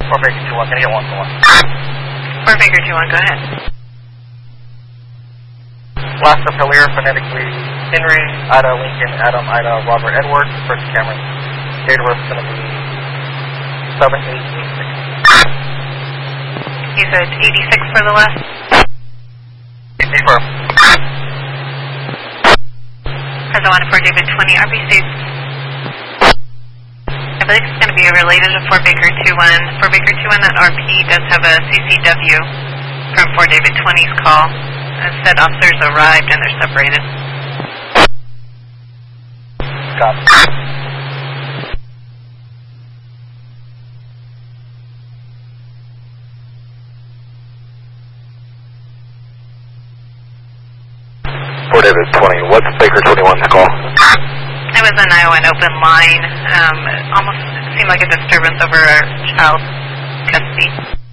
Fort Baker 2-1, can I get 1-1? Fort Baker 2-1, go ahead. Last up Hillier, phonetically Henry, Ida, Lincoln, Adam, Ida, Robert, Edward, first Cameron. Date of birth is going to be 7-8-86. You said 86 for the last? Confirm. Present 1 for David 20, RB States. I believe it's going to be related to Fort Baker 2-1. Fort Baker 2-1, that RP does have a CCW from Fort David 20's call. It said officers arrived and they're separated. Copy. Fort David 20, what's Baker 21's call? It was an Iowa open line. It almost seemed like a disturbance over a child custody.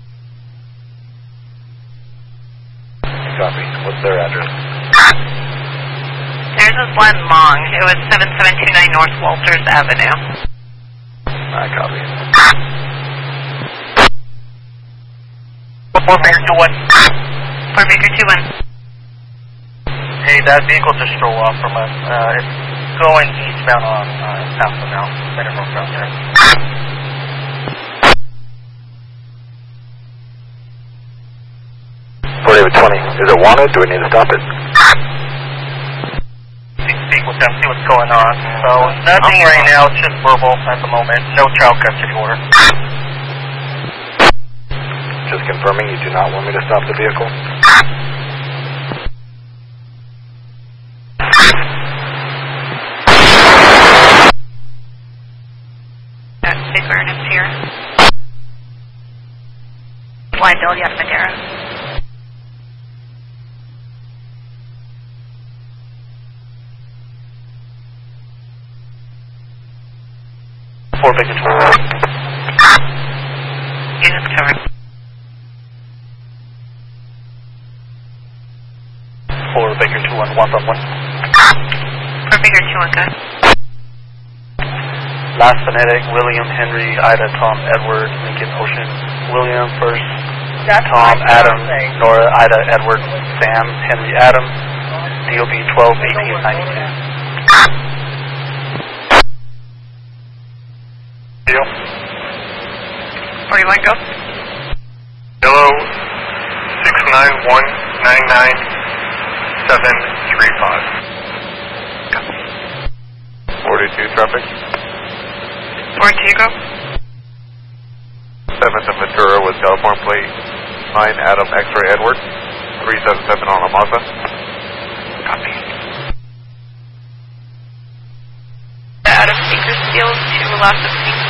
Copy. What's their address? Theirs is Glen Long. It was 7729 North Walters Avenue. I copy. Fort Baker 2-1. Fort Baker 2-1. Hey, that vehicle just drove off from us. It's going eastbound on Paso now. Better northbound there. Fort David 20, is it wanted? Do we need to stop it? Speak with them, see what's going on. So, nothing right now, it's just verbal at the moment. No child custody order. Just confirming you do not want me to stop the vehicle? Big Ernest here. Wydell, yes, Madera. Fort Baker 2-1. Units covered. Fort Baker 2-1, 1-1. Fort Baker 2-1, go ahead. Last phonetic, William, Henry, Ida, Tom, Edward, Lincoln, Ocean, William, first, Tom, Adam, Nora, Ida, Edward, Sam, Henry, Adam, DOB 12-18-92. Deal. 41, go. Hello, 691-99735. 42 traffic. 42, go. 7th and Ventura with California plate 9 Adam X-ray Edward 377 on La Mazda. Copy. Out of Bakersfield to Las Vegas.